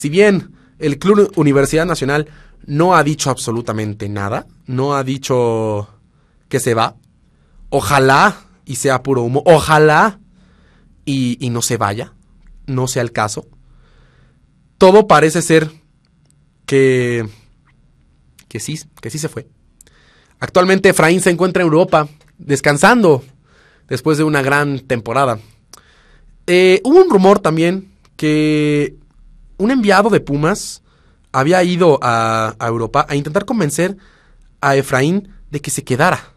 Si bien el Club Universidad Nacional no ha dicho absolutamente nada, no ha dicho que se va, ojalá y sea puro humo, ojalá y no se vaya, no sea el caso. Todo parece ser que sí se fue. Actualmente Efraín se encuentra en Europa, descansando después de una gran temporada. Hubo un rumor también que un enviado de Pumas había ido a Europa a intentar convencer a Efraín de que se quedara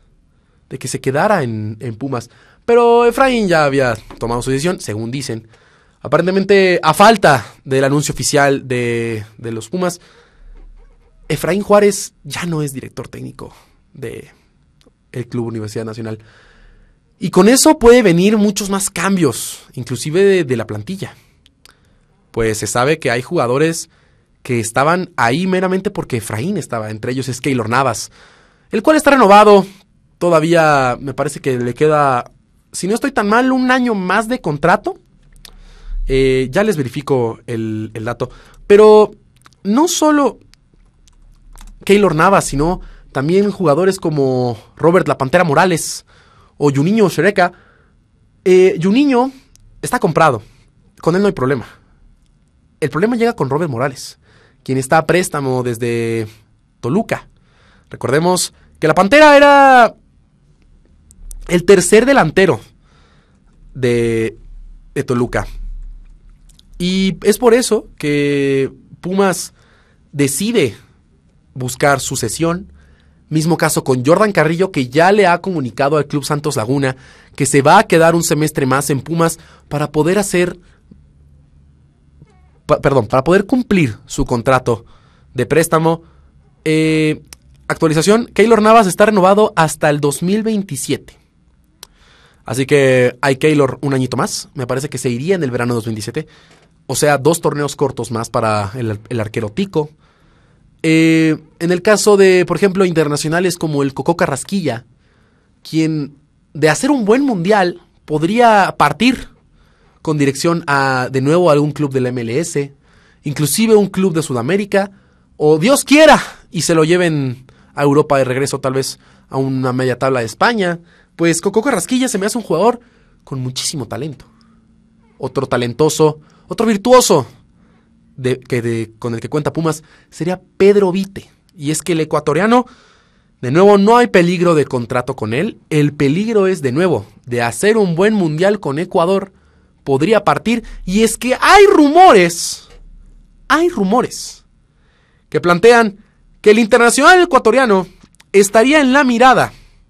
en Pumas. Pero Efraín ya había tomado su decisión, según dicen. Aparentemente, a falta del anuncio oficial de los Pumas, Efraín Juárez ya no es director técnico del Club Universidad Nacional. Y con eso puede venir muchos más cambios, inclusive de la plantilla. Pues se sabe que hay jugadores que estaban ahí meramente porque Efraín estaba. Entre ellos es Keylor Navas, el cual está renovado. Todavía me parece que le queda, si no estoy tan mal, un año más de contrato. Ya les verifico el dato. Pero no solo Keylor Navas, sino también jugadores como Robert La Pantera Morales o Juninho Xereka. Juninho está comprado, con él no hay problema. El problema llega con Robert Morales, quien está a préstamo desde Toluca. Recordemos que La Pantera era el tercer delantero de Toluca. Y es por eso que Pumas decide buscar sucesión. Mismo caso con Jordan Carrillo, que ya le ha comunicado al Club Santos Laguna que se va a quedar un semestre más en Pumas para poder para poder cumplir su contrato de préstamo. Actualización, Keylor Navas está renovado hasta el 2027. Así que hay Keylor un añito más. Me parece que se iría en el verano de 2017. O sea, 2 torneos cortos más para el arquero tico. En el caso de, por ejemplo, internacionales como el Cocó Carrasquilla, quien de hacer un buen mundial podría partir con dirección de nuevo a algún club de la MLS, inclusive un club de Sudamérica, o Dios quiera, y se lo lleven a Europa de regreso, tal vez a una media tabla de España. Pues Cocó Carrasquilla se me hace un jugador con muchísimo talento. Otro talentoso, otro virtuoso con el que cuenta Pumas sería Pedro Vite. Y es que el ecuatoriano, de nuevo, no hay peligro de contrato con él. El peligro es, de nuevo, de hacer un buen mundial con Ecuador. Podría partir. Y es que hay rumores que plantean que el internacional ecuatoriano estaría en la mira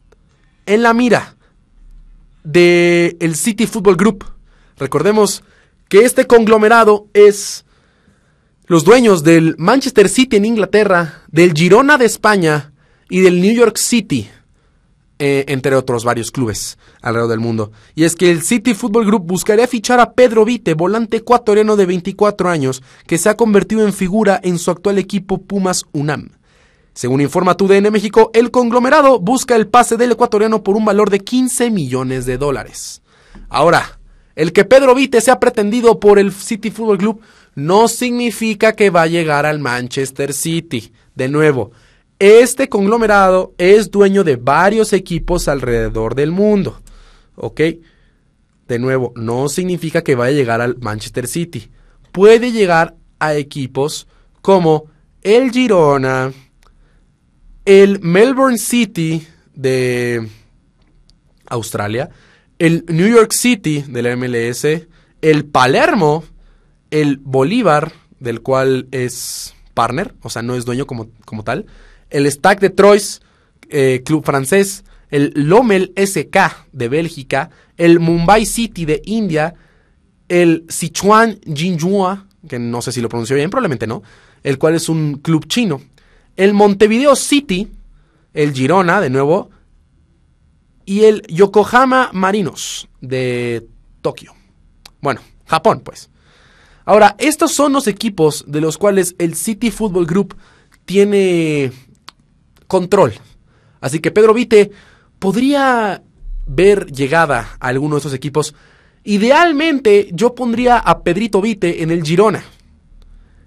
del City Football Group. Recordemos que este conglomerado es los dueños del Manchester City en Inglaterra, del Girona de España y del New York City, entre otros varios clubes alrededor del mundo. Y es que el City Football Group buscaría fichar a Pedro Vite, volante ecuatoriano de 24 años, que se ha convertido en figura en su actual equipo Pumas UNAM. Según informa TUDN México, el conglomerado busca el pase del ecuatoriano por un valor de $15 millones. Ahora, el que Pedro Vite sea pretendido por el City Football Club no significa que va a llegar al Manchester City. De nuevo, este conglomerado es dueño de varios equipos alrededor del mundo. ¿Ok? De nuevo, no significa que vaya a llegar al Manchester City. Puede llegar a equipos como el Girona, el Melbourne City de Australia, el New York City de la MLS, el Palermo, el Bolívar, del cual es partner, o sea, no es dueño como tal, el Stade de Troyes, club francés, el Lommel SK de Bélgica, el Mumbai City de India, el Sichuan Jinhua, que no sé si lo pronuncio bien, probablemente no, el cual es un club chino, el Montevideo City, el Girona, de nuevo, y el Yokohama Marinos de Tokio. Bueno, Japón, pues. Ahora, estos son los equipos de los cuales el City Football Group tiene control. Así que Pedro Vite podría ver llegada a alguno de esos equipos. Idealmente, yo pondría a Pedrito Vite en el Girona.